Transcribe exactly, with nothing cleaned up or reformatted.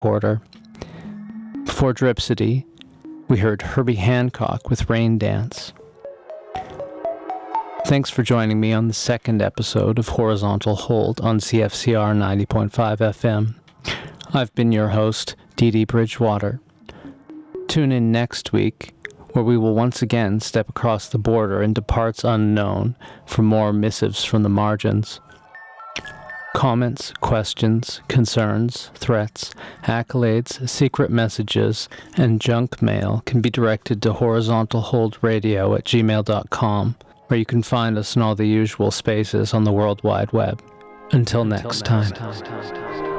Quarter. Before Dripsody, we heard Herbie Hancock with Rain Dance. Thanks for joining me on the second episode of Horizontal Hold on C F C R ninety point five F M. I've been your host, Dee Dee Bridgewater. Tune in next week, where we will once again step across the border into parts unknown for more missives from the margins. Comments, questions, concerns, threats, accolades, secret messages, and junk mail can be directed to horizontalholdradio at gmail dot com, where you can find us in all the usual spaces on the World Wide Web. Until next time.